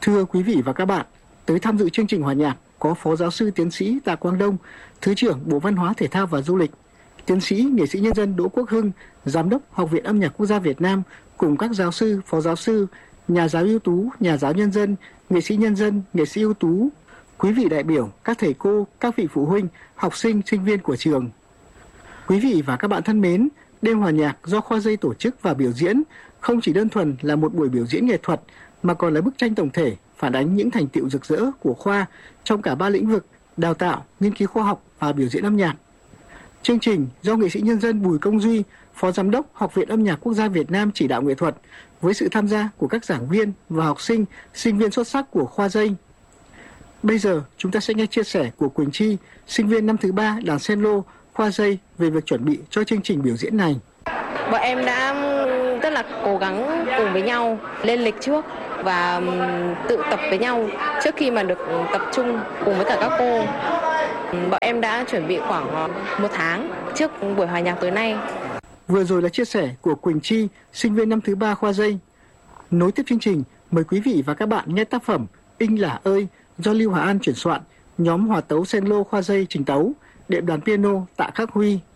Thưa quý vị và các bạn, tới tham dự chương trình hòa nhạc có Phó Giáo sư Tiến sĩ Tạ Quang Đông, Thứ trưởng Bộ Văn hóa Thể thao và Du lịch, Tiến sĩ Nghệ sĩ nhân dân Đỗ Quốc Hưng, Giám đốc Học viện Âm nhạc Quốc gia Việt Nam cùng các giáo sư, phó giáo sư, nhà giáo ưu tú, nhà giáo nhân dân, nghệ sĩ ưu tú, quý vị đại biểu, các thầy cô, các vị phụ huynh, học sinh, sinh viên của trường. Quý vị và các bạn thân mến, đêm hòa nhạc do khoa Dây tổ chức và biểu diễn không chỉ đơn thuần là một buổi biểu diễn nghệ thuật mà còn là bức tranh tổng thể phản ánh những thành tựu rực rỡ của khoa trong cả ba lĩnh vực đào tạo, nghiên cứu khoa học và biểu diễn âm nhạc. Chương trình do nghệ sĩ nhân dân Bùi Công Duy, Phó Giám đốc Học viện Âm nhạc Quốc gia Việt Nam chỉ đạo nghệ thuật với sự tham gia của các giảng viên và học sinh, sinh viên xuất sắc của khoa Dây. Bây giờ chúng ta sẽ nghe chia sẻ của Quỳnh Chi, sinh viên năm thứ 3 đàn cello khoa Dây về việc chuẩn bị cho chương trình biểu diễn này. Bọn em đã rất là cố gắng cùng với nhau lên lịch trước và tự tập với nhau trước khi mà được tập trung cùng với cả các cô. Bọn em đã chuẩn bị khoảng 1 tháng trước buổi hòa nhạc tối nay. Vừa rồi là chia sẻ của Quỳnh Chi, sinh viên năm thứ 3 khoa Dây. Nối tiếp chương trình, mời quý vị và các bạn nghe tác phẩm Inh Lả ơi do Lưu Hà An chuyển soạn, nhóm hòa tấu cello khoa Dây trình tấu, đệm đàn piano Tạ Khắc Huy.